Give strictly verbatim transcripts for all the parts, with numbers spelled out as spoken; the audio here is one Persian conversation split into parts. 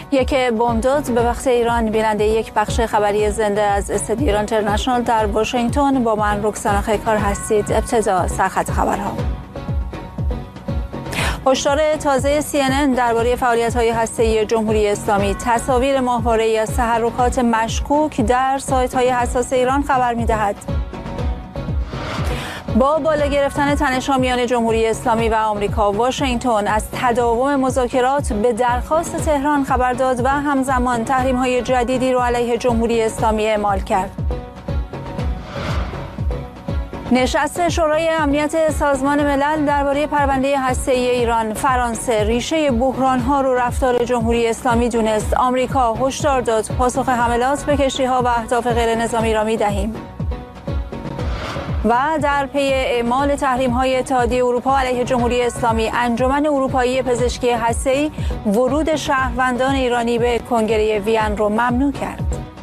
یک بمبداد به وقت ایران. بیننده یک بخش خبری زنده از استدیو ایران اینترنشنال در واشنگتن با من رکسانا خیکار هستید. ابتدا سرخط خبرها. هشدار تازه سی ان ان درباره فعالیت‌های هسته‌ای جمهوری اسلامی. تصاویر ماهواره‌ای از تحرکات مشکوک در سایت‌های حساس ایران خبر می‌دهد. با بالا گرفتن تنش‌ها میان جمهوری اسلامی و آمریکا، واشنگتن از تداوم مذاکرات به درخواست تهران خبر داد و همزمان تحریم‌های جدیدی را علیه جمهوری اسلامی اعمال کرد. نشست شورای امنیت سازمان ملل درباره پرونده هسته‌ای ایران. فرانسه ریشه بحران‌ها رو رفتار جمهوری اسلامی دونست. آمریکا هشدار داد پاسخ حملات به کشتی‌ها و اهداف غیر نظامی را می‌دهیم. و در پی اعمال تحریم‌های اتحادیه اروپا علیه جمهوری اسلامی، انجمن اروپایی پزشکی هسته‌ای ورود شهروندان ایرانی به کنگره وین را ممنوع کرد.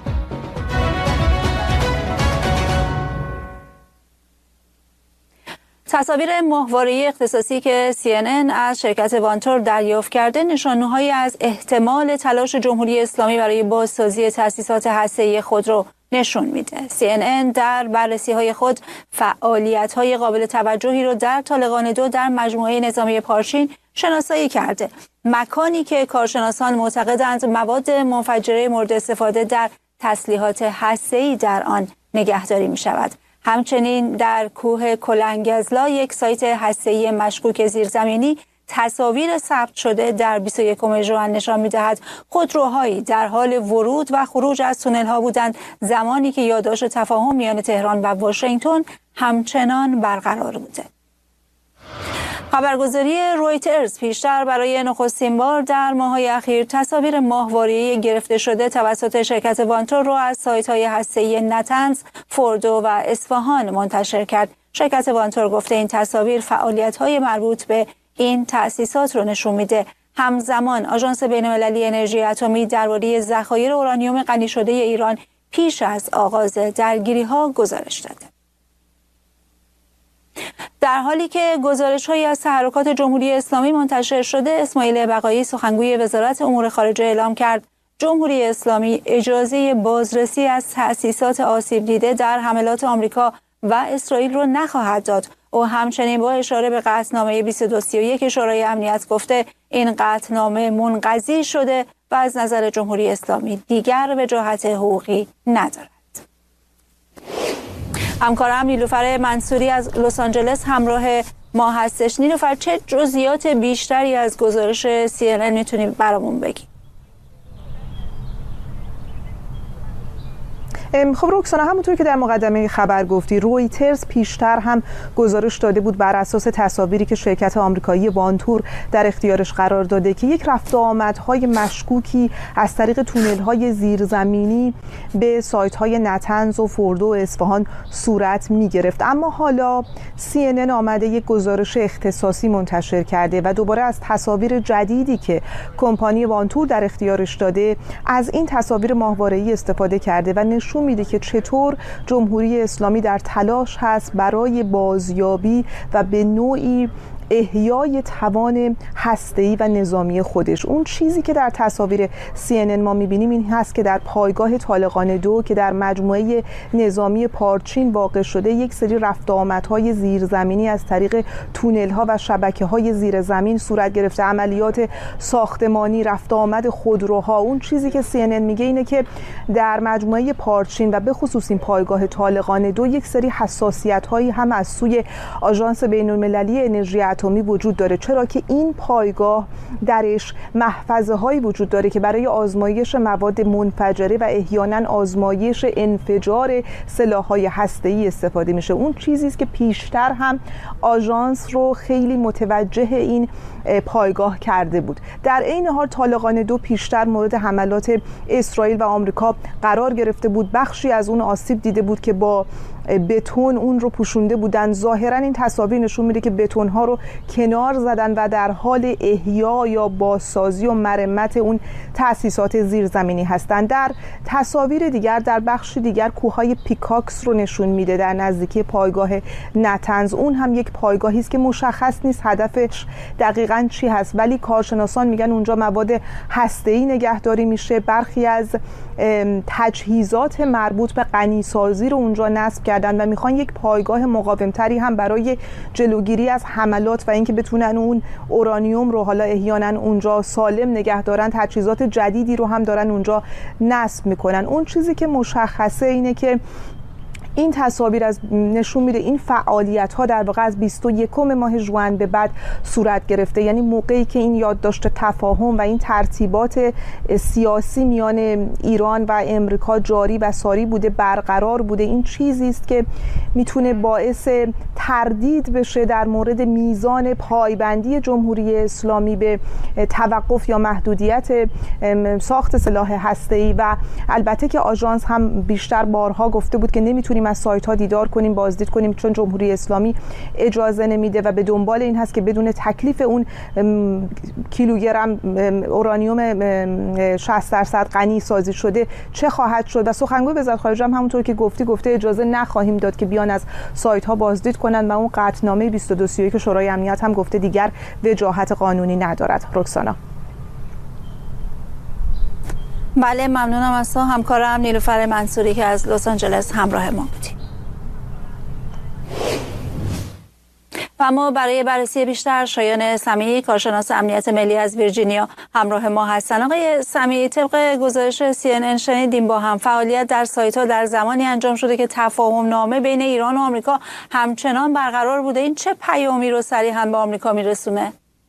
تصاویر ماهواره‌ای اختصاصی که سی ان ان از شرکت وانتور دریافت کرده نشانه‌هایی از احتمال تلاش جمهوری اسلامی برای بازسازی تأسیسات هسته‌ای خود را نشون میده. سی ان ان در بررسی‌های خود فعالیت‌های قابل توجهی رو در طالقان دو در مجموعه نظامی پارچین شناسایی کرده، مکانی که کارشناسان معتقدند مواد منفجره مورد استفاده در تسلیحات هسته‌ای در آن نگهداری می‌شود. همچنین در کوه کلنگزلا، یک سایت هسته‌ای مشکوک زیرزمینی، تصاویر ثبت شده در بیست و یکم ژوئن نشان می‌دهد خودروهایی در حال ورود و خروج از تونل‌ها بودند، زمانی که یادداشت تفاهم میان تهران و واشنگتن همچنان برقرار بوده. خبرگزاری رویترز پیشتر برای نخستین بار در ماه‌های اخیر تصاویر ماهواره‌ای گرفته شده توسط شرکت وانتور را از سایت‌های هسته‌ای نتنز، فوردو و اصفهان منتشر کرد. شرکت وانتور گفته این تصاویر فعالیت‌های مربوط به این تأسیسات رو نشون میده. همزمان آژانس بین‌المللی انرژی اتمی درباره ذخایر اورانیوم غنی شده ایران پیش از آغاز درگیری‌ها گزارش داده. در حالی که گزارش‌هایی از تحرکات جمهوری اسلامی منتشر شده، اسماعیل بقایی سخنگوی وزارت امور خارجه اعلام کرد جمهوری اسلامی اجازه بازرسی از تأسیسات آسیب دیده در حملات آمریکا و اسرائیل رو نخواهد داد. او همچنین با اشاره به قطعنامه بیست و دو سی و یک شورای امنیت گفته این قطعنامه منقضی شده و از نظر جمهوری اسلامی دیگر وجاهت حقوقی ندارد. همکارم نیلوفر منصوری از لس آنجلس همراه ما هستش. نیلوفر، چه جزئیات بیشتری از گزارش سی ان ان میتونی برامون بگی؟ خب رکسانا، همونطور که در مقدمه خبر گفتی، رویترز پیشتر هم گزارش داده بود بر اساس تصاویری که شرکت آمریکایی وانتور در اختیارش قرار داده که یک رفت و آمدهای مشکوکی از طریق تونل‌های زیرزمینی به سایت‌های نتنز و فوردو و اصفهان صورت می‌گرفت. اما حالا سی ان ان آمده یک گزارش اختصاصی منتشر کرده و دوباره از تصاویر جدیدی که کمپانی وانتور در اختیارش داده از این تصاویر ماهواره‌ای استفاده کرده و نشون میده که چطور جمهوری اسلامی در تلاش هست برای بازیابی و به نوعی احیای توان هسته‌ای و نظامی خودش. اون چیزی که در تصاویر سی ان ان ما می‌بینیم این هست که در پایگاه طالقان دو که در مجموعه نظامی پارچین واقع شده، یک سری رفت و آمدهای زیرزمینی از طریق تونل‌ها و شبکه‌های زیر زمین صورت گرفته، عملیات ساختمانی، رفت و آمد خودروها. اون چیزی که سی ان ان میگه اینه که در مجموعه پارچین و به خصوص این پایگاه طالقان دو یک سری حساسیت‌هایی هم از سوی آژانس بین‌المللی انرژی اتمی وجود داره، چرا که این پایگاه درش محفظه هایی وجود داره که برای آزمایش مواد منفجره و احیانا آزمایش انفجار سلاح‌های هسته‌ای استفاده میشه. اون چیزی است که پیشتر هم آژانس رو خیلی متوجه این پایگاه کرده بود. در عین حال طالقان دو پیشتر مورد حملات اسرائیل و آمریکا قرار گرفته بود. بخشی از اون آسیب دیده بود که با بتون اون رو پوشونده بودن. ظاهرا این تصاویر نشون میده که بتون ها رو کنار زدن و در حال احیا یا بازسازی و مرمت اون تأسیسات زیرزمینی هستند. در تصاویر دیگر در بخش دیگر کوههای پیکاکس رو نشون میده در نزدیکی پایگاه نتنز. اون هم یک پایگاهی است که مشخص نیست هدفش دقیقاً چی هست، ولی کارشناسان میگن اونجا مواد هسته‌ای نگهداری میشه. برخی از تجهیزات مربوط به غنیسازی رو اونجا نصب کردن و میخوان یک پایگاه مقاومتری هم برای جلوگیری از حملات و اینکه بتونن اون اورانیوم رو حالا احیانا اونجا سالم نگه دارن. تجهیزات جدیدی رو هم دارن اونجا نصب میکنن. اون چیزی که مشخصه اینه که این تصاویر از نشون میده این فعالیت ها در واقع از بیست و یکم ماه ژوئن به بعد صورت گرفته، یعنی موقعی که این یادداشت تفاهم و این ترتیبات سیاسی میان ایران و امریکا جاری و ساری بوده، برقرار بوده. این چیزی است که میتونه باعث تردید بشه در مورد میزان پایبندی جمهوری اسلامی به توقف یا محدودیت ساخت سلاح هسته‌ای. و البته که آژانس هم بیشتر بارها گفته بود که نمیتونیم از سایت ها دیدار کنیم، بازدید کنیم، چون جمهوری اسلامی اجازه نمیده و به دنبال این هست که بدون تکلیف اون کیلوگرم اورانیوم شصت درصد غنی سازی شده چه خواهد شد. و سخنگوی وزارت خارجه هم همونطور که گفتی گفته اجازه نخواهیم داد که بیان از سایت ها بازدید کنند و اون قطعنامه بیست و دو سی و یک شورای امنیت هم گفته دیگر وجاهت قانونی ندارد. رکسانا. بله، ممنونم از تو همکارم نیلوفر منصوری که از لس آنجلس همراه ما بودی. و ما برای بررسی بیشتر شایان سمیعی کارشناس امنیت ملی از ویرجینیا همراه ما هستن. آقای سمیعی، طبق گزارش سی ان ان شنیدیم با هم فعالیت در سایت ها در زمانی انجام شده که تفاهم نامه بین ایران و آمریکا همچنان برقرار بوده. این چه پیامی رو صریحاً به آمریکا میرسونه؟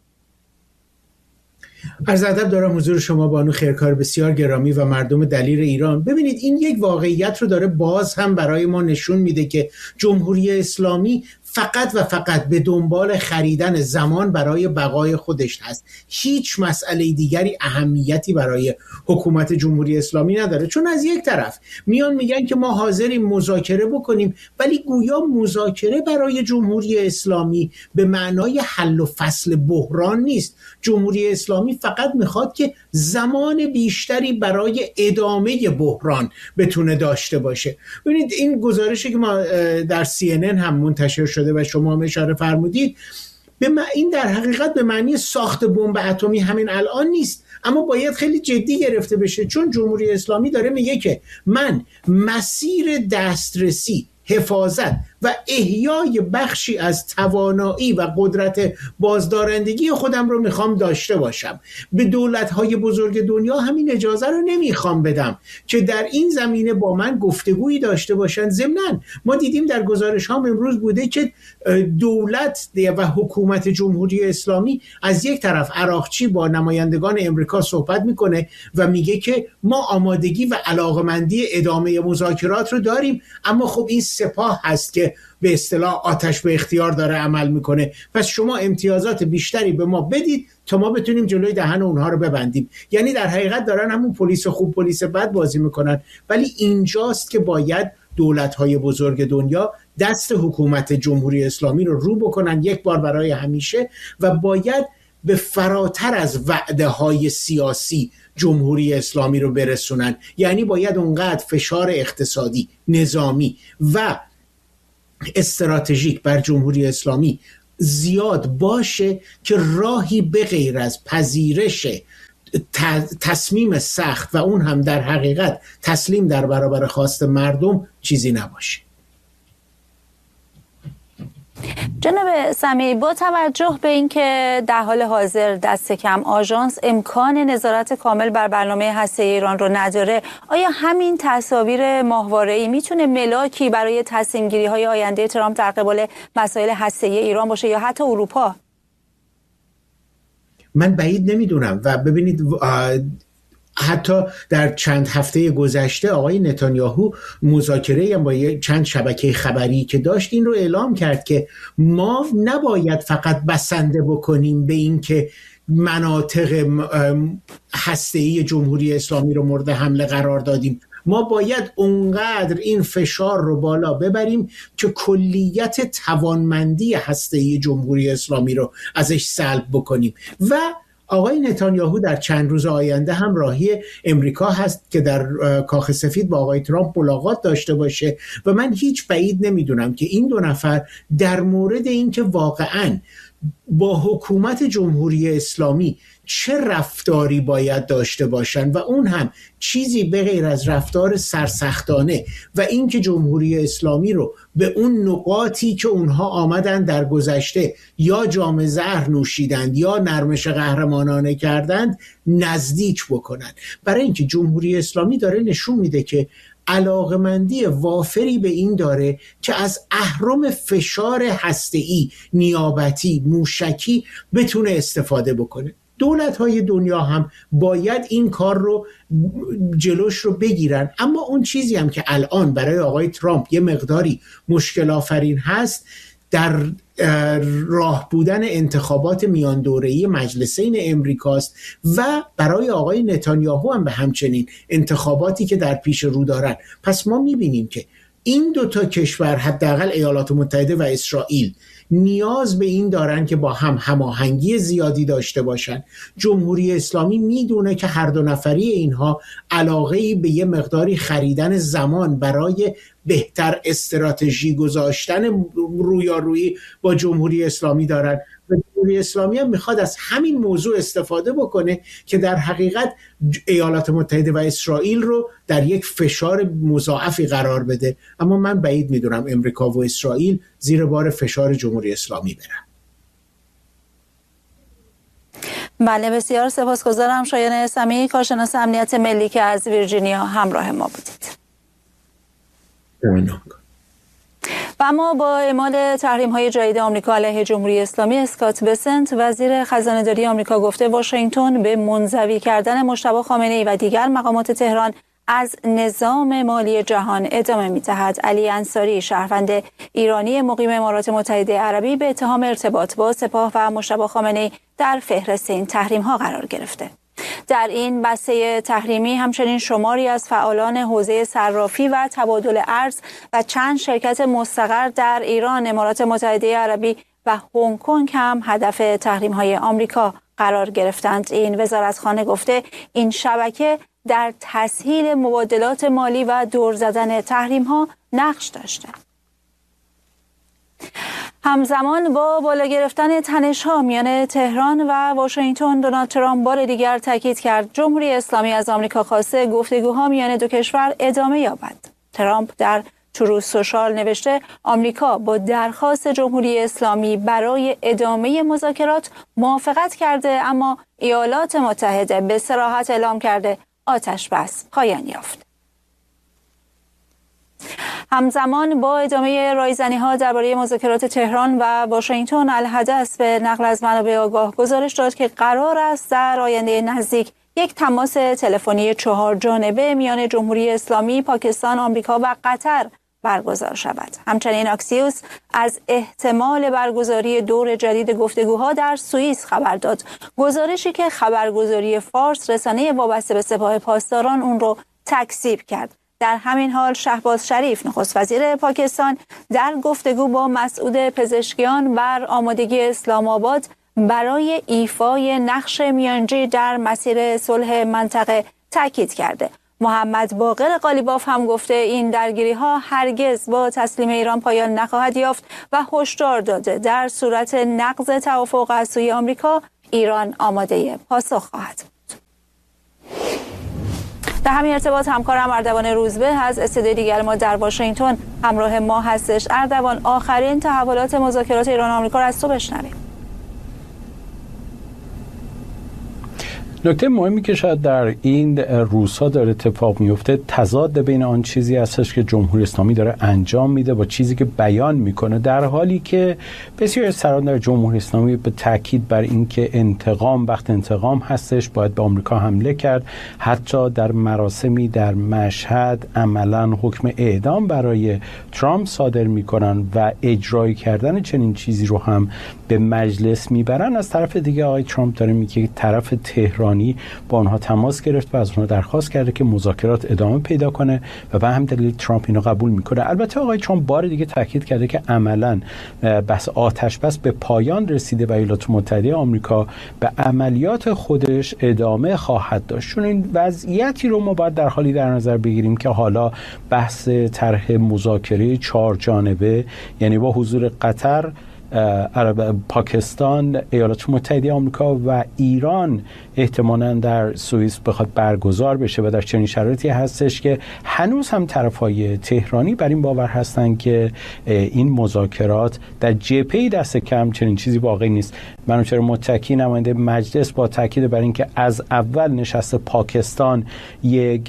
عرض ادب دارم حضور شما بانو خیرکار بسیار گرامی و مردم دلیر ایران. ببینید این یک واقعیت رو داره باز هم برای ما نشون میده که جمهوری اسلامی فقط و فقط به دنبال خریدن زمان برای بقای خودش هست. هیچ مسئله دیگری اهمیتی برای حکومت جمهوری اسلامی نداره، چون از یک طرف میان میگن که ما حاضریم مذاکره بکنیم، ولی گویا مذاکره برای جمهوری اسلامی به معنای حل و فصل بحران نیست. جمهوری اسلامی فقط میخواد که زمان بیشتری برای ادامه بحران بتونه داشته باشه. ببینید این گزارشی که ما در سی ان ان هم منتشر شده و شما هم اشاره فرمودید، به این در حقیقت به معنی ساخت بمب اتمی همین الان نیست، اما باید خیلی جدی گرفته بشه، چون جمهوری اسلامی داره میگه که من مسیر دسترسی، حفاظت و احیای بخشی از توانایی و قدرت بازدارندگی خودم رو میخوام داشته باشم. به دولت‌های بزرگ دنیا همین اجازه رو نمیخوام بدم که در این زمینه با من گفتگویی داشته باشن. ضمناً ما دیدیم در گزارش ها امروز بوده که دولت و حکومت جمهوری اسلامی از یک طرف عراقچی با نمایندگان امریکا صحبت میکنه و میگه که ما آمادگی و علاقمندی ادامه مذاکرات رو داریم، اما خب این سپاه هست که به اصطلاح آتش به اختیار داره عمل میکنه، پس شما امتیازات بیشتری به ما بدید تا ما بتونیم جلوی دهن اونها رو ببندیم. یعنی در حقیقت دارن همون پلیس خوب پلیس بد بازی میکنن. ولی اینجاست که باید دولت‌های بزرگ دنیا دست حکومت جمهوری اسلامی رو رو بکنن یک بار برای همیشه و باید به فراتر از وعده‌های سیاسی جمهوری اسلامی رو برسونن. یعنی باید اونقدر فشار اقتصادی، نظامی و استراتژیک بر جمهوری اسلامی زیاد باشه که راهی به غیر از پذیرش تصمیم سخت و اون هم در حقیقت تسلیم در برابر خواست مردم چیزی نباشه. جناب سمیعی، با توجه به اینکه در حال حاضر دست کم آژانس امکان نظارت کامل بر برنامه هسته‌ای ایران رو نداره، آیا همین تصاویر ماهواره‌ای میتونه ملاکی برای تصمیم‌گیری‌های آینده ترامپ در قبال مسائل هسته‌ای ایران باشه یا حتی اروپا؟ من بعید نمیدونم. و ببینید حتی در چند هفته گذشته آقای نتانیاهو مذاکره هم با چند شبکه خبری که داشت این رو اعلام کرد که ما نباید فقط بسنده بکنیم به این که مناطق هسته‌ای جمهوری اسلامی رو مورد حمله قرار دادیم، ما باید اونقدر این فشار رو بالا ببریم که کلیت توانمندی هسته‌ای جمهوری اسلامی رو ازش سلب بکنیم. و آقای نتانیاهو در چند روز آینده هم راهی امریکا هست که در کاخ سفید با آقای ترامپ ملاقات داشته باشه و من هیچ بعید نمیدونم که این دو نفر در مورد اینکه واقعاً با حکومت جمهوری اسلامی چه رفتاری باید داشته باشند و اون هم چیزی به غیر از رفتار سرسختانه و اینکه جمهوری اسلامی رو به اون نقاطی که اونها آمدن در گذشته یا جام زهر نوشیدند یا نرمش قهرمانانه کردند نزدیک بکنن. برای اینکه جمهوری اسلامی داره نشون میده که علاقمندی وافری به این داره که از اهرم فشار هسته‌ای، نیابتی، موشکی بتونه استفاده بکنه. دولت‌های دنیا هم باید این کار رو جلوش رو بگیرن. اما اون چیزی هم که الان برای آقای ترامپ یه مقداری مشکل آفرین هست در راه بودن انتخابات میان دوره‌ای مجلسین امریکاست و برای آقای نتانیاهو هم به همچنین انتخاباتی که در پیش رو دارن. پس ما می‌بینیم که این دو تا کشور، حداقل ایالات متحده و اسرائیل، نیاز به این دارن که با هم هماهنگی زیادی داشته باشن. جمهوری اسلامی میدونه که هر دو نفری اینها علاقه‌ای به یه مقداری خریدن زمان برای بهتر استراتژی گذاشتن رویارویی با جمهوری اسلامی دارن و جمهوری اسلامی هم میخواد از همین موضوع استفاده بکنه که در حقیقت ایالات متحده و اسرائیل رو در یک فشار مضاعفی قرار بده. اما من بعید میدونم امریکا و اسرائیل زیر بار فشار جمهوری اسلامی برن. بله، بسیار سپاسگزارم. شایان سمیعی، کارشناس امنیت ملی که از ویرجینیا همراه ما بودید. و اما با اعمال تحریم‌های جدید آمریکا علیه جمهوری اسلامی، اسکات بسنت وزیر خزانه‌داری آمریکا گفته واشنگتن به منزوی کردن مجتبی خامنه‌ای و دیگر مقامات تهران از نظام مالی جهان ادامه می‌دهد. علی انصاری، شهروند ایرانی مقیم امارات متحده عربی، به اتهام ارتباط با سپاه و مجتبی خامنه‌ای در فهرست این تحریم‌ها قرار گرفته. در این بسته تحریمی همچنین شماری از فعالان حوزه صرافی و تبادل ارز و چند شرکت مستقر در ایران، امارات متحده عربی و هنگ کنگ هم هدف تحریم‌های آمریکا قرار گرفتند. این وزارتخانه گفته این شبکه در تسهیل مبادلات مالی و دور زدن تحریم‌ها نقش داشته. همزمان با بالا گرفتن تنش‌ها میان تهران و واشنگتن، دونالد ترامپ بار دیگر تاکید کرد جمهوری اسلامی از آمریکا خواسته گفتگوها میان دو کشور ادامه یابد. ترامپ در تروث سوشال نوشته آمریکا با درخواست جمهوری اسلامی برای ادامه مذاکرات موافقت کرده، اما ایالات متحده به صراحت اعلام کرده آتش بس پایان یافت. همزمان با ادامه رایزنی‌ها درباره مذاکرات تهران و واشنگتن، الحدث به نقل از منابع آگاه گزارش داد که قرار است در آینده نزدیک یک تماس تلفنی چهار جانبه میان جمهوری اسلامی، پاکستان، آمریکا و قطر برگزار شود. همچنین اکسیوس از احتمال برگزاری دور جدید گفتگوها در سوئیس خبر داد. گزارشی که خبرگزاری فارس، رسانه وابسته به سپاه پاسداران، اون رو تکذیب کرد. در همین حال شهباز شریف، نخست وزیر پاکستان، در گفتگو با مسعود پزشکیان بر آمادگی اسلام آباد برای ایفای نقش میانجی در مسیر صلح منطقه تاکید کرده. محمد باقر قالیباف هم گفته این درگیری‌ها هرگز با تسلیم ایران پایان نخواهد یافت و هشدار داده در صورت نقض توافق از سوی آمریکا، ایران آماده پاسخ خواهد بود. در همین ارتباط همکارم اردوان روزبه از استودیوی دیگر ما در واشنگتن همراه ما هستش. اردوان، آخرین تحولات مذاکرات ایران و آمریکا را از تو بشنویم. نکته مهمی که شاید در این روزها داره اتفاق میفته تضاد بین آن چیزی هستش که جمهوری اسلامی داره انجام میده با چیزی که بیان میکنه، در حالی که بسیاری از سران در جمهوری اسلامی به تاکید بر این که انتقام وقت انتقام هستش، باید به آمریکا حمله کرد. حتی در مراسمی در مشهد عملا حکم اعدام برای ترامپ صادر میکنن و اجرای کردن چنین چیزی رو هم به مجلس میبرن. از طرف دیگه آقای ترامپ داره میگه طرف تهران تهرانی با آنها تماس گرفت و از آنها درخواست کرده که مذاکرات ادامه پیدا کنه و به همین دلیل ترامپ اینو قبول میکنه. البته آقای ترامپ بار دیگه تاکید کرده که عملاً بس آتش بس به پایان رسیده و ایالات متحده آمریکا به عملیات خودش ادامه خواهد داشت. چون این وضعیتی رو ما باید در حالی در نظر بگیریم که حالا بحث طرح مذاکره چهار جانبه، یعنی با حضور قطر، عرب، پاکستان، ایالات متحده آمریکا و ایران احتمالاً در سوئیس بخواد برگزار بشه و در چنین شرایطی هستش که هنوز هم طرفای تهرانی بر این باور هستن که این مذاکرات در جبهه دست کم چنین چیزی واقعی نیست. منوچهر متکی نماینده مجلس با تاکید بر اینکه از اول نشست پاکستان یک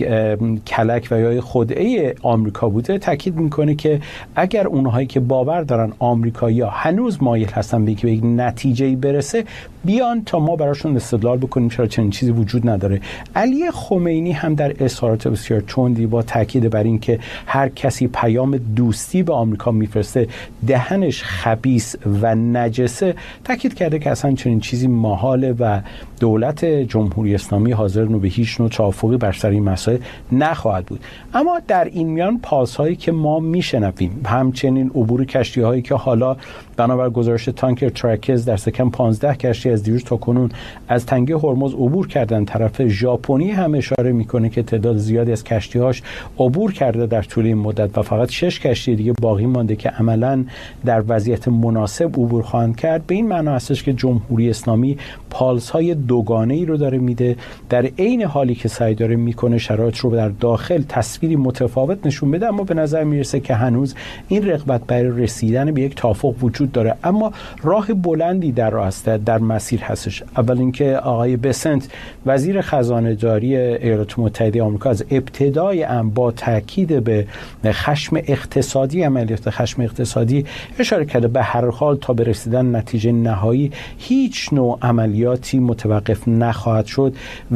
کلک و یا خدعه آمریکا بوده، تاکید میکنه که اگر اونهایی که باور دارن آمریکایی‌ها هنوز مایل هستن به یک نتیجه‌ای برسه، بیان تا ما براشون استدلال بکنیم چرا چنین چیزی وجود نداره. علی خمینی هم در اظهارات بسیار تندی با تاکید بر این که هر کسی پیام دوستی به آمریکا میفرسته دهنش خبیث و نجسه، تاکید کرده که اصلا چنین چیزی محاله و دولت جمهوری اسلامی حاضر نو به هیچ نوع توافقی بر سر این مسائل نخواهد بود. اما در این میان پاسهایی که ما میشنویم، همچنین عبور کشتی هایی که حالا بنابر گزارش تانکر ترکز در سکن پانزده کشتی از دیروز تا کنون از تنگه هرمز عبور کردن. طرف ژاپنی هم اشاره میکنه که تعداد زیادی از کشتی‌هاش عبور کرده در طول این مدت و فقط شش کشتی دیگه باقی مانده که عملاً در وضعیت مناسب عبور خواهند کرد. به این معنا هستش که جمهوری اسلامی پالس‌های دوگانه‌ای رو داره میده، در عین حالی که سعی داره میکنه شرایط رو در داخل تصویری متفاوت نشون بده، اما به نظر میرسه که هنوز این رغبت برای رسیدن به یک توافق وجود داره. اما راه بلندی در راه است، در مسیر هستش. اول اینکه آقای بسنت وزیر خزانه داری ایالات متحده آمریکا از ابتدای امر با تاکید به خشم اقتصادی، عملیات خشم اقتصادی اشاره کرده. به هر حال تا به رسیدن نتیجه نهایی هیچ نوع عملیاتی متوقف نخواهد شد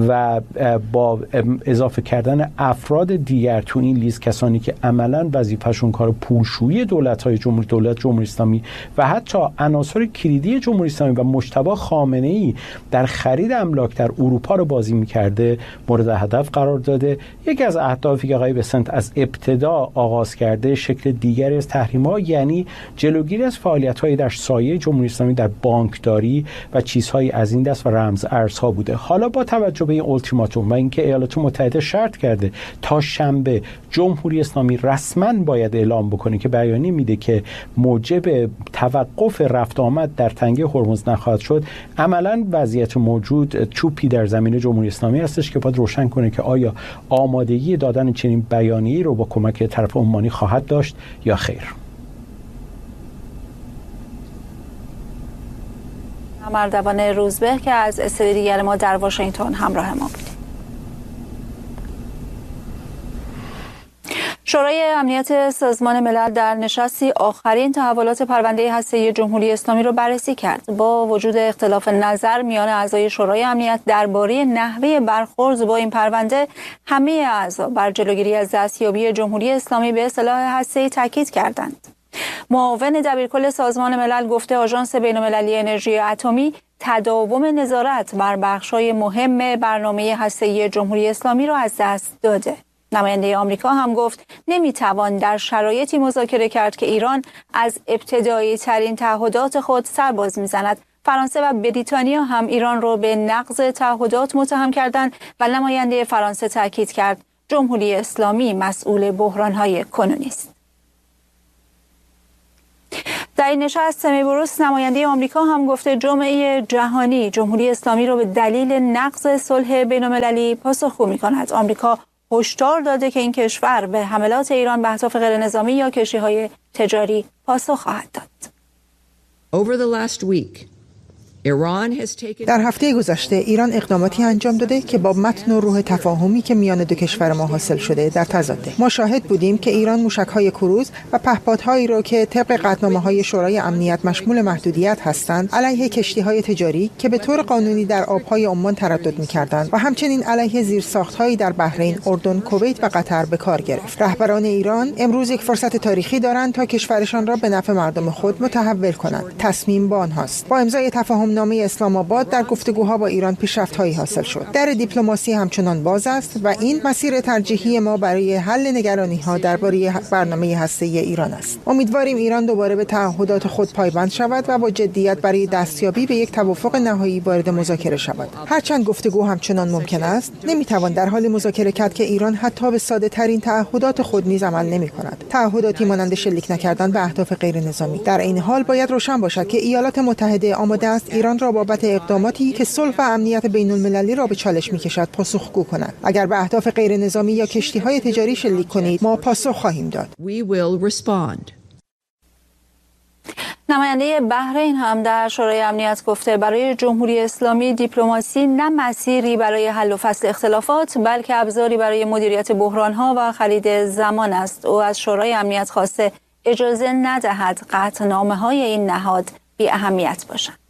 و با اضافه کردن افراد دیگر تو این لیست، کسانی که عملاً وظیفه‌شون کار پولشویی دولت‌های جمهوری دولت جمهوری اسلامی و حتی عناصر کلیدی جمهوری اسلامی و مجتبی خامنه‌ای در خرید املاک در اروپا رو بازی می‌کرده، مورد هدف قرار داده. یکی از اهدافی که آقای بسنت از ابتدا آغاز کرده شکل دیگری از تحریم‌ها، یعنی جلوگیری از فعالیت‌های در سایه جمهوری اسلامی در بانکداری و چیزهایی از این دست و رمز ارزها بوده. حالا با توجه به این التیماتوم و اینکه ایالات متحده شرط کرده تا شنبه جمهوری اسلامی رسما باید اعلام بکنه که بیانیه میده که موجب توقف رفت آمد در تنگه هرمز نخواهد شد، عملا وضعیت موجود چوبی در زمین جمهوری اسلامی هستش که باید روشن کنه که آیا آمادگی دادن چنین بیانیه‌ای رو با کمک طرف عمانی خواهد داشت یا خیر. مردوان روزبه که از استودیو دیگر ما در واشنگتن همراه ما بود. شورای امنیت سازمان ملل در نشستی آخرین تحولات پرونده هسته‌ای جمهوری اسلامی را بررسی کرد. با وجود اختلاف نظر میان اعضای شورای امنیت درباره نحوه برخورد با این پرونده، همه اعضا بر جلوگیری از دستیابی جمهوری اسلامی به سلاح هسته‌ای تاکید کردند. معاون دبیرکل سازمان ملل گفته آژانس بین‌المللی انرژی اتمی تداوم نظارت بر بخش‌های مهم برنامه هسته‌ای جمهوری اسلامی را از دست داده. نماینده آمریکا هم گفت نمیتوان در شرایطی مذاکره کرد که ایران از ابتدایی ترین تعهدات خود سرباز میزند. فرانسه و بریتانیا هم ایران را به نقض تعهدات متهم کردند و نماینده فرانسه تاکید کرد جمهوری اسلامی مسئول بحران‌های کنونی است. در این نشست سمی بروس نماینده آمریکا هم گفته جامعه جهانی جمهوری اسلامی را به دلیل نقض صلح بین‌المللی پاسخگو می‌کند. آمریکا هشدار داده که این کشور به حملات ایران به اهداف غیر نظامی یا کشتی‌های تجاری پاسخ خواهد داد. Over the last week, در هفته گذشته ایران اقداماتی انجام داده که با متن و روح تفاهمی که میان دو کشور ما حاصل شده در تضاده. ما شاهد بودیم که ایران موشک‌های کروز و پهپادهایی را که طبق قطعنامه‌های شورای امنیت مشمول محدودیت هستند علیه کشتی‌های تجاری که به طور قانونی در آب‌های عمان تردد می‌کردند و همچنین علیه زیرساخت‌هایی در بحرین، اردن، کویت و قطر به کار گرفت. رهبران ایران امروز یک فرصت تاریخی دارند تا کشورشان را به نفع مردم خود متحول کنند. تصمیم با آنهاست. با امضای تفاهم نامه اسلام آباد در گفتگوها با ایران پیشرفت‌هایی حاصل شد. در دیپلماسی همچنان باز است و این مسیر ترجیحی ما برای حل نگرانی‌ها درباره برنامه هسته‌ای ایران است. امیدواریم ایران دوباره به تعهدات خود پایبند شود و با جدیت برای دستیابی به یک توافق نهایی وارد مذاکره شود. هرچند گفتگو همچنان ممکن است، نمی‌توان در حال مذاکره کرد که ایران حتی به ساده‌ترین تعهدات خود نیز عمل نمی‌کند. تعهداتی مانند شلیک نکردن به اهداف غیرنظامی. در این حال باید روشن باشد که ایالات متحده آماده است ایران را بابت اقداماتی که صلح و امنیت بین‌المللی را به چالش می‌کشد پاسخگو کند. اگر به اهداف غیرنظامی یا کشتی‌های تجاری شلیک کنید، ما پاسخ خواهیم داد. We will respond. نماینده بحرین هم در شورای امنیت گفته برای جمهوری اسلامی دیپلماسی نه مسیری برای حل و فصل اختلافات بلکه ابزاری برای مدیریت بحران‌ها و خرید زمان است. او از شورای امنیت خواسته اجازه ندهد قطعنامه‌های این نهاد بی اهمیت باشند.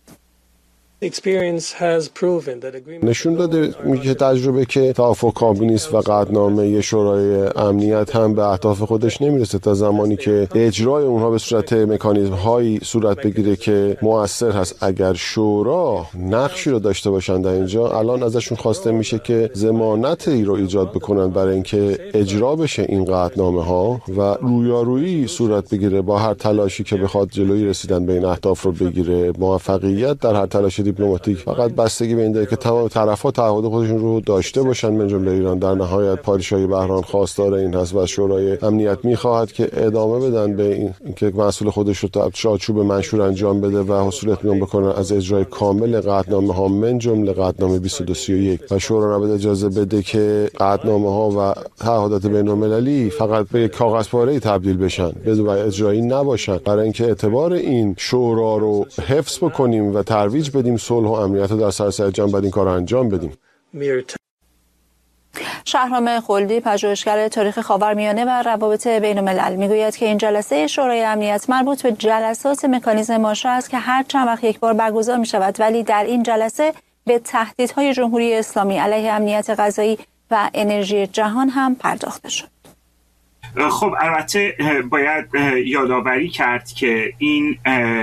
نشون داده که تجربه که توافق کامل نیست و قطعنامه شورای امنیت هم به اهداف خودش نمیرسه تا زمانی که اجرای اونها به صورت مکانیزم هایی صورت بگیره که مؤثر هست. اگر شورا نقشی رو داشته باشند در اینجا، الان ازشون خواسته میشه که ضمانتی رو ایجاد بکنن برای اینکه اجرا بشه این قطعنامه ها و رویارویی صورت بگیره با هر تلاشی که بخواد جلوی رسیدن به این اهداف رو بگیره. موفقیت در هر تلاش دیپلماتیک فقط بستگی به این داره که تمام طرف‌ها تعهد خودشون رو داشته باشن، من جمله ایران. در نهایت پادشاهی بحران خواستار این هست و شورای امنیت می‌خواهد که ادامه بدن به این اینکه مسئول خودش رو تا چارچوب منشور انجام بده و حصول اطمینان بکنن از اجرای کامل قطعنامه‌ها من جمله قطعنامه بیست و دو سی و یک و شورا نباید اجازه بده که قطعنامه‌ها و تعهدات بین‌المللی فقط به یک کاغذ پاره‌ای تبدیل بشن بدون اجرایی نباشن. برای اینکه اعتبار این شورا رو حفظ بکنیم و ترویج بدیم صلح و امنیت رو در سراسر جهان، باید این کار رو انجام بدیم. شهرام خلدی، پژوهشگر تاریخ خاورمیانه و روابط بین‌الملل، میگوید که این جلسه شورای امنیت مربوط به جلسات مکانیزم ماشه است که هر چند وقت یک بار برگزار می شود، ولی در این جلسه به تهدیدهای جمهوری اسلامی علیه امنیت غذایی و انرژی جهان هم پرداخته شد. خب البته باید یادآوری کرد که این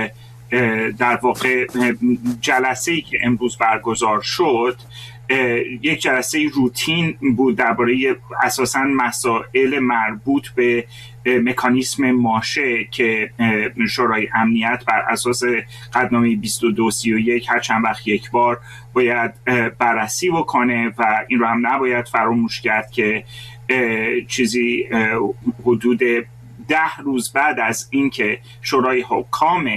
در واقع جلسه‌ای که امروز برگزار شد یک جلسه روتین بود درباره اساساً مسائل مربوط به مکانیسم ماشه که شورای امنیت بر اساس قطعنامه بیست و دو سی و یک هر چند وقت یک بار باید بررسی بکنه و این رو هم نباید فراموش کرد که چیزی حدود ده روز بعد از اینکه شورای حکام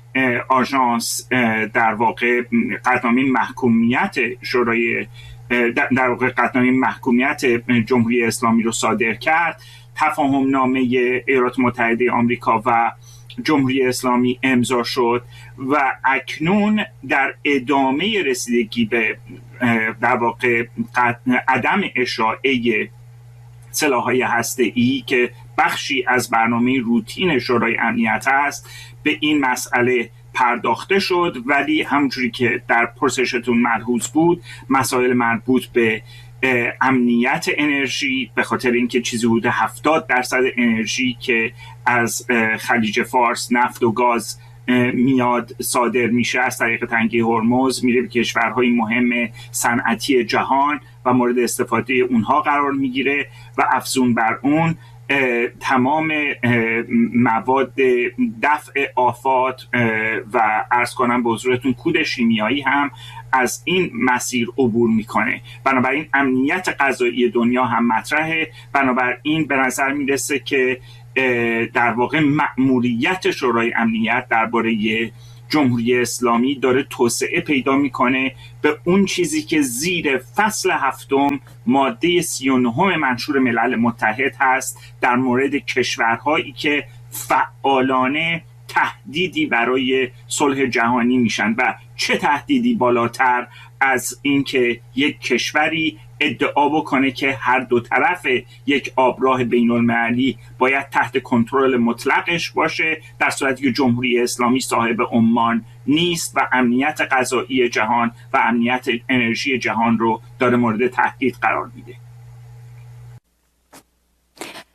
آژانس در واقع قطعنامه محکومیت شورای در واقع قطعنامه محکومیت جمهوری اسلامی رو صادر کرد، تفاهم نامه ایالات متحده آمریکا و جمهوری اسلامی امضا شد و اکنون در ادامه رسیدگی به در واقع عدم اشاعه سلاح‌های هسته‌ای که بخشی از برنامه روتین شورای امنیت است به این مسئله پرداخته شد، ولی همونجوری که در پرسشتون ملحوظ بود مسائل مربوط به امنیت انرژی، به خاطر اینکه چیزی حدود هفتاد درصد انرژی که از خلیج فارس نفت و گاز میاد صادر میشه از طریق تنگه هرمز میره به کشورهای مهم صنعتی جهان و مورد استفاده اونها قرار میگیره و افزون بر اون تمام مواد دفع آفات و عرض کنم به حضورتون کود شیمیایی هم از این مسیر عبور میکنه. بنابراین امنیت غذایی دنیا هم مطرحه. بنابراین به نظر میرسه که در واقع مأموریت شورای امنیت درباره جمهوری اسلامی داره توسعه پیدا میکنه به اون چیزی که زیر فصل هفتم ماده سی و نه منشور ملل متحد هست در مورد کشورهایی که فعالانه تهدیدی برای صلح جهانی میشن و چه تهدیدی بالاتر از اینکه یک کشوری ادعا بکنه که هر دو طرف یک آبراه بین‌المللی باید تحت کنترل مطلقش باشه، در صورتی که جمهوری اسلامی صاحب عمان نیست و امنیت غذایی جهان و امنیت انرژی جهان رو داره مورد تهدید قرار میده.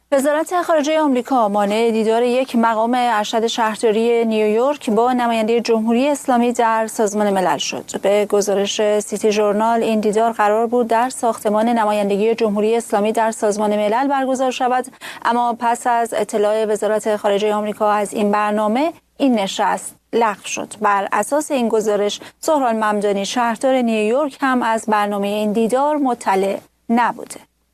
وزارت خارجه آمریکا مانع دیدار یک مقام ارشد شهرداری نیویورک با نماینده جمهوری اسلامی در سازمان ملل شد. به گزارش سیتی ژورنال این دیدار قرار بود در ساختمان نمایندگی جمهوری اسلامی در سازمان ملل برگزار شود، اما پس از اطلاع وزارت خارجه آمریکا از این برنامه این نشست لغو شد. بر اساس این گزارش سهران ممدانی شهردار نیویورک هم از برنامه این دیدار مطلع نبوده.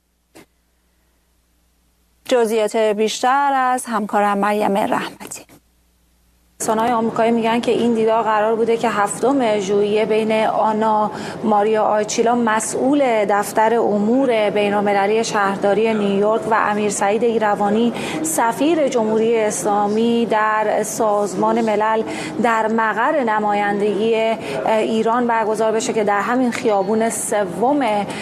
جزئیات بیشتر از همکارم مریم رحمتی. رسانه‌های آمریکایی میگن که این دیدار قرار بوده که هفتم ژوئیه بین آنا ماریا آرچیلا مسئول دفتر امور بین‌المللی شهرداری نیویورک و امیر سعید ایروانی سفیر جمهوری اسلامی در سازمان ملل در مقر نمایندگی ایران برگزار بشه که در همین خیابون سوم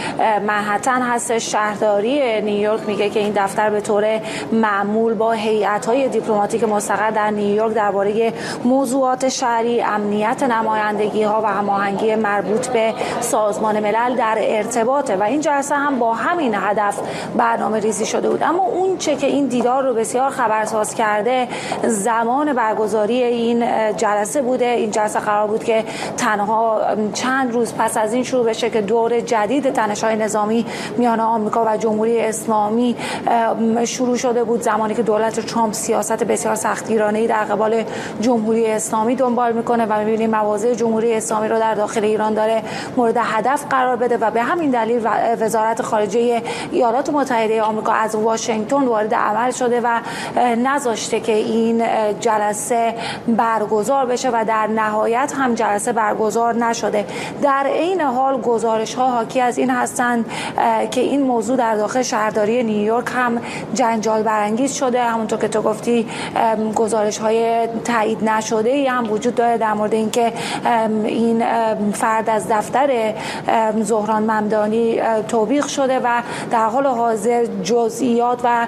منهتن هست. شهرداری نیویورک میگه که این دفتر به طور معمول با هیئت‌های دیپلماتیک مستقر در نیویورک درباره موضوعات شهری، امنیت نمایندگی ها و هماهنگی مربوط به سازمان ملل در ارتباطه و این جلسه هم با همین هدف برنامه ریزی شده بود. اما اون چه که این دیدار رو بسیار خبرساز کرده زمان برگزاری این جلسه بوده. این جلسه قرار بود که تنها چند روز پس از این شروع بشه که دور جدید تنش‌های نظامی میان آمریکا و جمهوری اسلامی شروع شده بود، زمانی که دولت ترامپ سیاست بسیار سختگیرانه‌ای در قبال جمهوری اسلامی دنبال میکنه و میبینیم مواضع جمهوری اسلامی رو در داخل ایران داره مورد هدف قرار بده و به همین دلیل وزارت خارجه ایالات متحده آمریکا از واشنگتن وارد عمل شده و نذاشته که این جلسه برگزار بشه و در نهایت هم جلسه برگزار نشده. در عین حال گزارش ها حاکی از این هستند که این موضوع در داخل شهرداری نیویورک هم جنجال برانگیز شده. همونطور که تو گفتی گزارش های تایید نشده ای هم وجود داره در مورد اینکه این فرد از دفتر زهران ممدانی توبیخ شده و در حال حاضر جزئیات و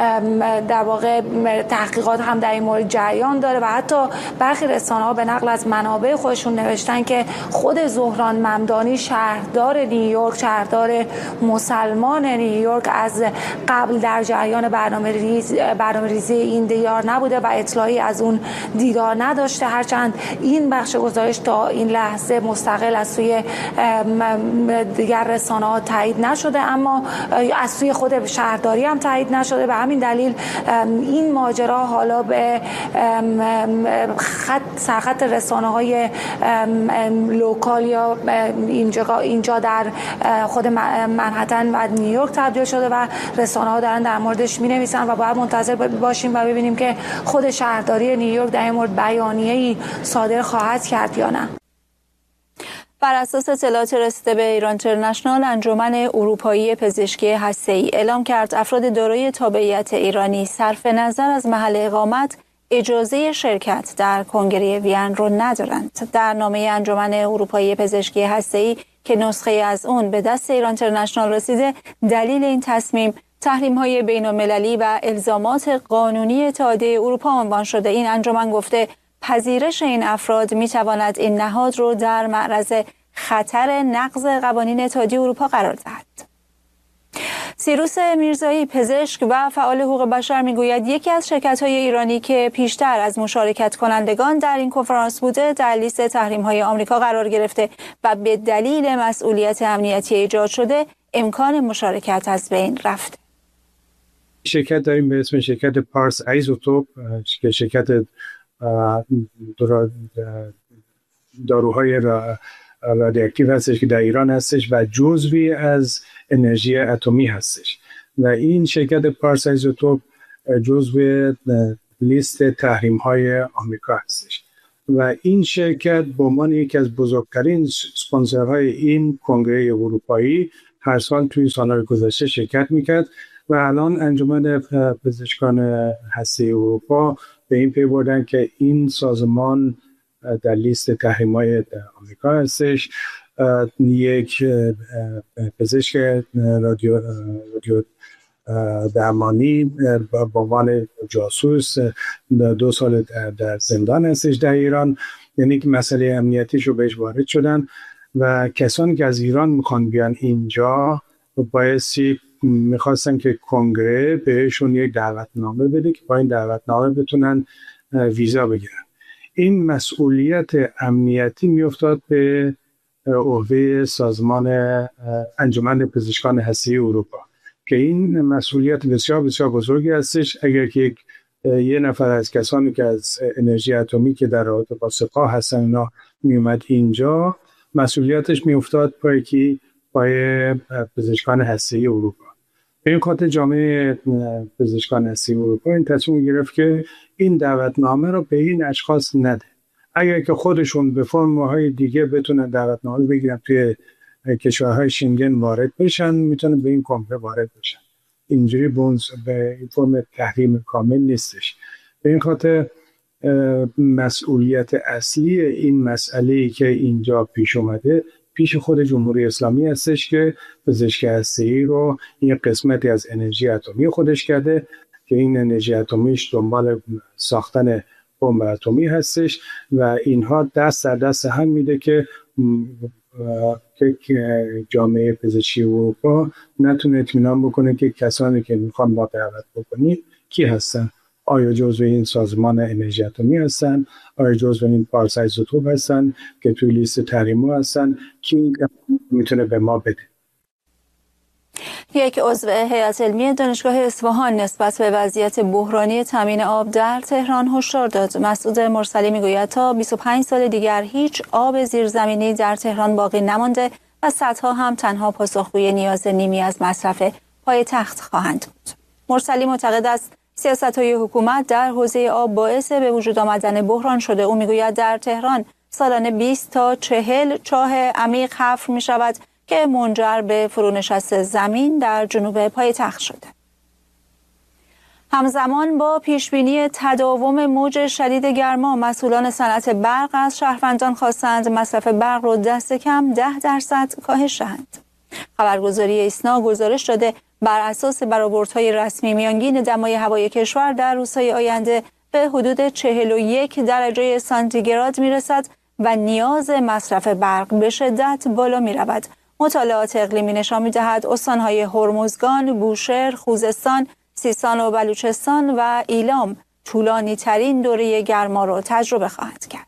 در واقع تحقیقات هم در این مورد جریان داره و حتی برخی رسانه‌ها به نقل از منابع خودشون نوشتن که خود زهران ممدانی شهردار نیویورک، شهردار مسلمان نیویورک، از قبل در جریان برنامه ریز برنامه ریزی این دیدار نبوده و اطلاعی از اون دیدار نداشته، هرچند این بخش گزارش تا این لحظه مستقل از سوی دیگر رسانه‌ها تایید نشده، اما از سوی خود شهرداری هم تایید نشده. به همین دلیل این ماجرا حالا به خط سرخط رسانه‌های لوکال یا اینجا اینجا در خود منهتن و نیویورک تبدیل شده و رسانه‌ها دارن در موردش می‌نویسن و باید منتظر باشیم و ببینیم که خود شهرداری نیویورک در این مورد بیانیه‌ای صادر خواهد کرد یا نه. بر اساس اطلاعات رسیده به ایران اینترنشنال، انجمن اروپایی پزشکی هسته‌ای اعلام کرد افراد دارای تابعیت ایرانی صرف نظر از محل اقامت اجازه شرکت در کنگره وین را ندارند. در نامه انجمن اروپایی پزشکی هسته‌ای که نسخه از اون به دست ایران اینترنشنال رسیده، دلیل این تصمیم تحریم‌های بین‌المللی و الزامات قانونی اتحادیه اروپا عنوان شده. این انجمن گفته پذیرش این افراد می‌تواند این نهاد رو در معرض خطر نقض قوانین اتحادیه اروپا قرار دهد. سیروس میرزایی، پزشک و فعال حقوق بشر، میگوید یکی از شرکت‌های ایرانی که پیشتر از مشارکت کنندگان در این کنفرانس بوده در لیست تحریم‌های آمریکا قرار گرفته و به دلیل مسئولیت امنیتی ایجاد شده امکان مشارکت از بین رفته. شرکت داریم به اسم شرکت پارس ایزوتوپ که شرکت داروهای رادیواکتیو هستش که در ایران هستش و جزوی از انرژی اتمی هستش و این شرکت پارس ایزوتوپ جزوی لیست تحریم های آمریکا هستش و این شرکت به عنوان یکی از بزرگترین اسپانسرهای این کنگره اروپایی هر سال توی سالهای گذشته شرکت میکرد و الان انجمن پزشکان هسته‌ای اروپا به این پی بردن که این سازمان در لیست تحریم‌های آمریکا هستش. یک پزشک رادیو رادیو درمانی به عنوان جاسوس دو سال در زندان هستش در ایران، یعنی که مسئله امنیتیش رو بهش وارد شدن و کسانی که از ایران میخوان بیان اینجا بایستی میخواستن که کنگره بهشون یک دعوتنامه بده که با این دعوتنامه بتونن ویزا بگیرن. این مسئولیت امنیتی میافتاد به عهده سازمان انجمن پزشکان هسته‌ای اروپا که این مسئولیت بسیار بسیار بزرگی هستش. اگر که یک یه نفر از کسانی که از انرژی اتمی که در رابطه با سپاه هستن اینا میومد اینجا، مسئولیتش میافتاد پای کی؟ پای پزشکان هسته‌ای اروپا. به این خاطر جامعه پزشکان هسته‌ای اروپا این تصمیم گرفت که این دعوتنامه رو به این اشخاص نده. اگر که خودشون به فرم‌های دیگه بتونن دعوتنامه بگیرن توی کشورهای شنگن وارد بشن، میتونن به این کنگره وارد بشن. اینجوری بونز به این فرم تحریم کامل نیستش. به این خاطر مسئولیت اصلی این مسئله‌ای که اینجا پیش اومده پیش خود جمهوری اسلامی هستش که پزشکی هسته‌ای رو این قسمتی از انرژی اتمی خودش کرده که این انرژی اتمیش دنبال ساختن بمب اتمی هستش و اینها دست در دست هم میده که که جامعه پزشکی اروپا نتونه اطمینان بکنه که کسانی که میخوان با دعوت بکنی کی هستن. آیا جزو این سازمان انرژی اتمی هستن؟ آیا جزو این پارس ایزوتوپ هستن که توی لیست تحریما هستن؟ کی میتونه به ما بده؟ یک عضو هیئت علمی دانشگاه اصفهان نسبت به وضعیت بحرانی تامین آب در تهران هشدار داد. مسعود مرسلی میگوید تا بیست و پنج سال دیگر هیچ آب زیرزمینی در تهران باقی نمانده و سدها هم تنها پاسخگوی نیاز نیمی از مصرف پایتخت خواهند بود. مرسلی معتقد است سیاست‌های حکومت در حوزه آب باعث به وجود آمدن بحران شده. او میگوید در تهران سالانه بیست تا چهل چاه عمیق حفر می شود که منجر به فرونشست زمین در جنوب پایتخت شده. همزمان با پیشبینی تداوم موج شدید گرما، مسئولان صنعت برق از شهروندان خواستند مصرف برق را دست کم ده درصد کاهش دهند. خبرگزاری ایسنا گزارش داده بر اساس برآوردهای رسمی میانگین دمای هوای کشور در روزهای آینده به حدود چهل و یک درجه سانتیگراد میرسد و نیاز مصرف برق به شدت بالا می رود. مطالعات اقلیمی نشان می دهد استانهای هرمزگان، بوشهر، خوزستان، سیستان و بلوچستان و ایلام طولانی ترین دوره گرما را تجربه خواهد کرد.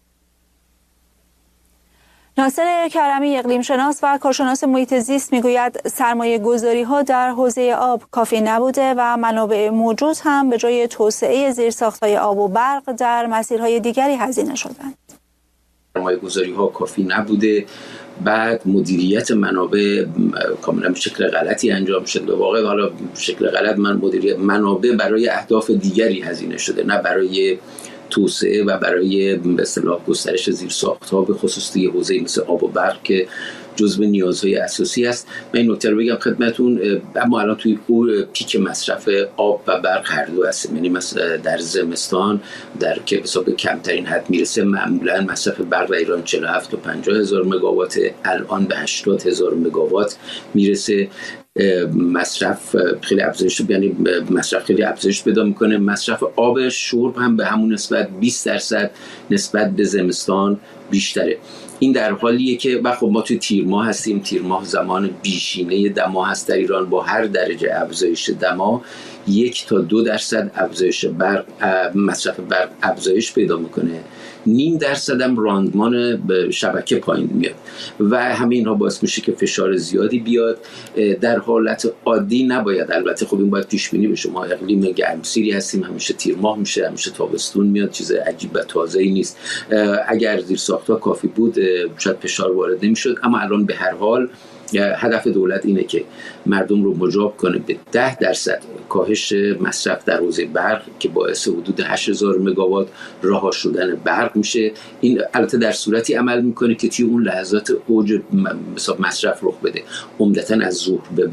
ناصر کرمی اقلیم شناس و کارشناس محیط زیست میگوید سرمایه گذاری ها در حوزه آب کافی نبوده و منابع موجود هم به جای توسعه زیرساخت‌های آب و برق در مسیرهای دیگری هزینه شدند. سرمایه گذاری ها کافی نبوده، بعد مدیریت منابع کاملا به شکل غلطی انجام شده. به واقع حالا به شکل غلط من مدیریت منابع برای اهداف دیگری هزینه شده، نه برای توسعه و برای به اصطلاح گسترش زیرساخت‌ها، به خصوص توی حوزه مثل آب و برق که جزو نیازهای اساسی است. من این نکته رو بگم خدمتتون، اما الان توی پیک مصرف آب و برق هر دو هستیم. یعنی مثلا در زمستان در که حساب کمترین حد میرسه معمولا مصرف برق در ایران چهل و هفت تا پنجاه هزار مگاوات، الان به هشتاد هزار مگاوات میرسه. مصرف خیلی افزایش یعنی مصرف خیلی افزایش پیدا میکنه. مصرف آب شرب هم به همون نسبت بیست درصد نسبت به زمستان بیشتره. این در حالیه که خب ما توی تیر ماه هستیم. تیر ماه زمان بیشینه دما هست در ایران. با هر درجه افزایش دما یک تا دو درصد افزایش برق مصرف برق افزایش پیدا میکنه. نیم درصد هم راندمان شبکه پایین میاد و همین ها باعث میشه که فشار زیادی بیاد. در حالت عادی نباید، البته خب این باید پیش بینی بشه، ما اقلیم گرمسیری هستیم، همیشه تیر ماه میشه، همیشه تابستون میاد، چیز عجیب و تازه‌ای نیست. اگر زیرساخت‌ها کافی بود شاید فشار وارد نمیشد، اما الان به هر حال هدف دولت اینه که مردم رو مجاب کنه به ده درصد کاهش مصرف در حوزه برق که باعث حدود هشت هزار مگاوات رها شدن برق میشه. این البته در صورتی عمل میکنه که توی اون لحظات اوج مصرف رخ بده، عمدتاً از ظهر به